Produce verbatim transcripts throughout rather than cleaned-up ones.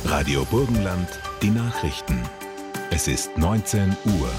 Radio Burgenland, die Nachrichten. Es ist neunzehn Uhr.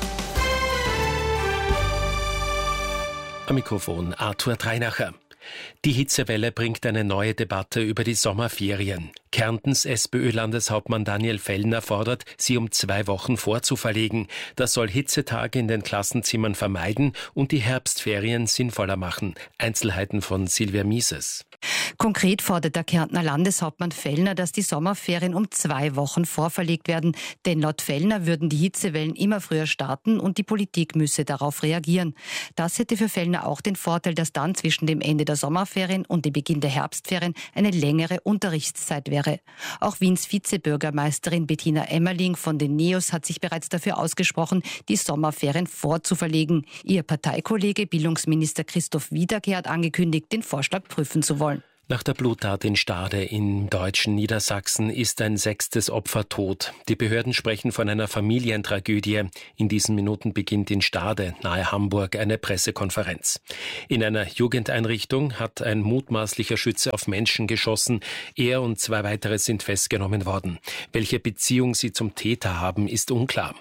Am Mikrofon Arthur Dreinacher. Die Hitzewelle bringt eine neue Debatte über die Sommerferien. Kärntens SPÖ-Landeshauptmann Daniel Fellner fordert, sie um zwei Wochen vorzuverlegen. Das soll Hitzetage in den Klassenzimmern vermeiden und die Herbstferien sinnvoller machen. Einzelheiten von Silvia Mieses. Konkret fordert der Kärntner Landeshauptmann Fellner, dass die Sommerferien um zwei Wochen vorverlegt werden. Denn laut Fellner würden die Hitzewellen immer früher starten und die Politik müsse darauf reagieren. Das hätte für Fellner auch den Vorteil, dass dann zwischen dem Ende der Sommerferien und dem Beginn der Herbstferien eine längere Unterrichtszeit wäre. Auch Wiens Vizebürgermeisterin Bettina Emmerling von den NEOS hat sich bereits dafür ausgesprochen, die Sommerferien vorzuverlegen. Ihr Parteikollege Bildungsminister Christoph Wiederkehr hat angekündigt, den Vorschlag prüfen zu wollen. Nach der Bluttat in Stade im deutschen Niedersachsen ist ein sechstes Opfer tot. Die Behörden sprechen von einer Familientragödie. In diesen Minuten beginnt in Stade, nahe Hamburg, eine Pressekonferenz. In einer Jugendeinrichtung hat ein mutmaßlicher Schütze auf Menschen geschossen. Er und zwei weitere sind festgenommen worden. Welche Beziehung sie zum Täter haben, ist unklar.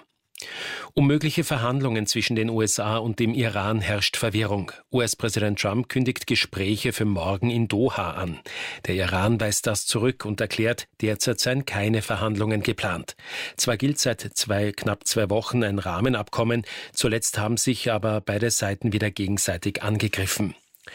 Um mögliche Verhandlungen zwischen den U S A und dem Iran herrscht Verwirrung. U S-Präsident Trump kündigt Gespräche für morgen in Doha an. Der Iran weist das zurück und erklärt, derzeit seien keine Verhandlungen geplant. Zwar gilt seit zwei, knapp zwei Wochen ein Rahmenabkommen, zuletzt haben sich aber beide Seiten wieder gegenseitig angegriffen.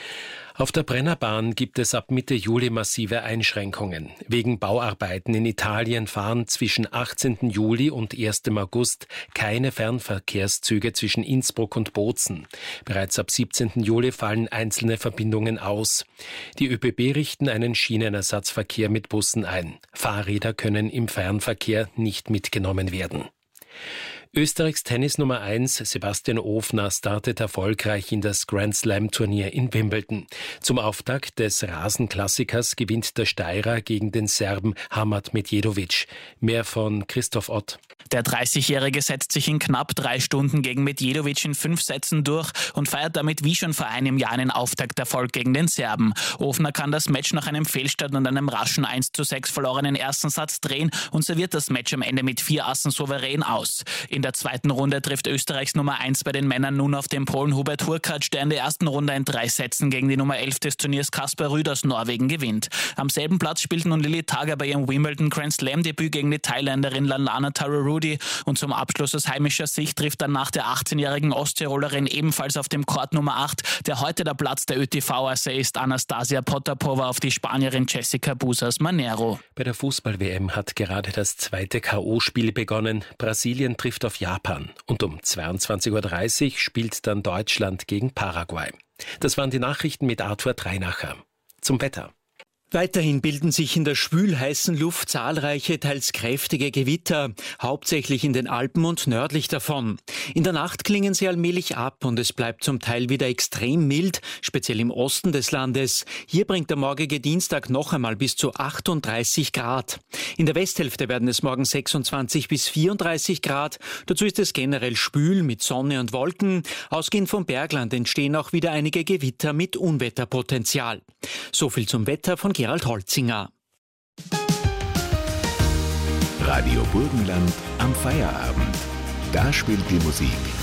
Auf der Brennerbahn gibt es ab Mitte Juli massive Einschränkungen. Wegen Bauarbeiten in Italien fahren zwischen achtzehnten Juli und ersten August keine Fernverkehrszüge zwischen Innsbruck und Bozen. Bereits ab siebzehnten Juli fallen einzelne Verbindungen aus. Die ÖBB richten einen Schienenersatzverkehr mit Bussen ein. Fahrräder können im Fernverkehr nicht mitgenommen werden. Österreichs Tennis Nummer eins Sebastian Ofner startet erfolgreich in das Grand Slam Turnier in Wimbledon. Zum Auftakt des Rasenklassikers gewinnt der Steirer gegen den Serben Hamad Medjedovic. Mehr von Christoph Ott. Der dreißigjährige setzt sich in knapp drei Stunden gegen Medjedovic in fünf Sätzen durch und feiert damit wie schon vor einem Jahr einen Auftakterfolg gegen den Serben. Ofner kann das Match nach einem Fehlstart und einem raschen eins zu sechs verlorenen ersten Satz drehen und serviert das Match am Ende mit vier Assen souverän aus. In der zweiten Runde trifft Österreichs Nummer eins bei den Männern nun auf den Polen Hubert Hurkacz, der in der ersten Runde in drei Sätzen gegen die Nummer elf des Turniers Kaspar Rüd aus Norwegen gewinnt. Am selben Platz spielt nun Lily Tager bei ihrem Wimbledon Grand Slam Debüt gegen die Thailänderin Lalana Tarurudi und zum Abschluss aus heimischer Sicht trifft dann nach der achtzehnjährigen Osttirolerin ebenfalls auf dem Court Nummer acht, der heute der Platz der ÖTV-Asse ist, Anastasia Potapova auf die Spanierin Jessica Busas-Manero. Bei der Fußball-W M hat gerade das zweite K O-Spiel begonnen. Brasilien trifft auf Japan. Und um zweiundzwanzig Uhr dreißig spielt dann Deutschland gegen Paraguay. Das waren die Nachrichten mit Arthur Dreinacher. Zum Wetter. Weiterhin bilden sich in der schwül-heißen Luft zahlreiche, teils kräftige Gewitter, hauptsächlich in den Alpen und nördlich davon. In der Nacht klingen sie allmählich ab und es bleibt zum Teil wieder extrem mild, speziell im Osten des Landes. Hier bringt der morgige Dienstag noch einmal bis zu achtunddreißig Grad. In der Westhälfte werden es morgen sechsundzwanzig bis vierunddreißig Grad. Dazu ist es generell schwül mit Sonne und Wolken. Ausgehend vom Bergland entstehen auch wieder einige Gewitter mit Unwetterpotenzial. So viel zum Wetter von Gerald Holzinger. Radio Burgenland am Feierabend. Da spielt die Musik